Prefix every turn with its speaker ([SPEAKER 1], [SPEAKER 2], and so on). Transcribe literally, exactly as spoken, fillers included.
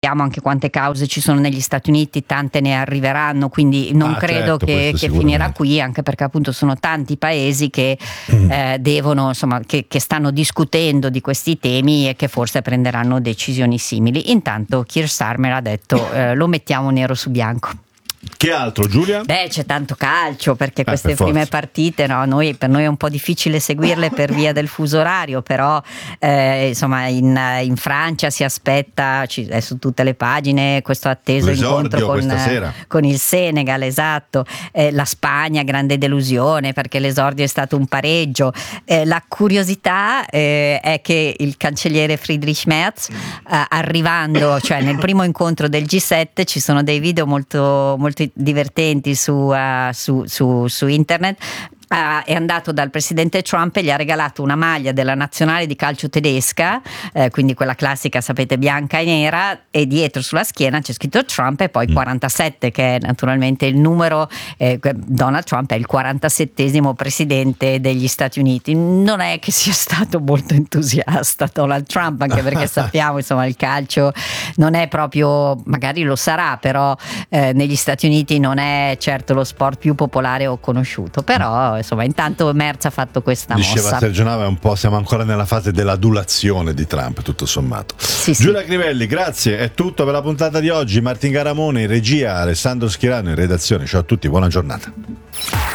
[SPEAKER 1] sappiamo anche quante cause ci sono negli Stati Uniti, tante ne arriveranno, quindi non
[SPEAKER 2] ah,
[SPEAKER 1] credo
[SPEAKER 2] certo,
[SPEAKER 1] che, che finirà qui, anche perché appunto sono tanti paesi che mm. eh, devono, insomma, che, che stanno discutendo di questi temi e che forse prenderanno decisioni simili. Intanto Keir Starmer ha detto eh, lo mettiamo nero su bianco.
[SPEAKER 2] Che altro, Giulia?
[SPEAKER 1] Beh, c'è tanto calcio, perché
[SPEAKER 2] eh,
[SPEAKER 1] queste
[SPEAKER 2] per
[SPEAKER 1] prime partite, no, noi, per noi è un po' difficile seguirle per via del fuso orario, però eh, insomma in, in Francia si aspetta, ci, è su tutte le pagine questo atteso
[SPEAKER 2] L'esordio
[SPEAKER 1] incontro con,
[SPEAKER 2] sera.
[SPEAKER 1] con il Senegal, esatto. Eh, la Spagna, grande delusione perché l'esordio è stato un pareggio. Eh, la curiosità eh, è che il cancelliere Friedrich Merz, eh, arrivando, cioè nel primo incontro del G sette, ci sono dei video molto, molto divertenti su, uh, su, su, su internet. Uh, è andato dal presidente Trump e gli ha regalato una maglia della nazionale di calcio tedesca, eh, quindi quella classica, sapete, bianca e nera, e dietro sulla schiena c'è scritto Trump e poi mm. quarantasette, che è naturalmente il numero. eh, Donald Trump è il quarantasettesimo presidente degli Stati Uniti. Non è che sia stato molto entusiasta Donald Trump, anche perché sappiamo, insomma, il calcio non è proprio, magari lo sarà, però eh, negli Stati Uniti non è certo lo sport più popolare o conosciuto, però insomma intanto Merz ha fatto questa
[SPEAKER 2] Diceva
[SPEAKER 1] mossa.
[SPEAKER 2] Sergio Nava, un po' siamo ancora nella fase dell'adulazione di Trump, tutto sommato.
[SPEAKER 1] Sì,
[SPEAKER 2] Giulia
[SPEAKER 1] sì.
[SPEAKER 2] Crivelli, grazie, è tutto per la puntata di oggi. Martin Garamone in regia, Alessandro Schirano in redazione. Ciao a tutti, buona giornata.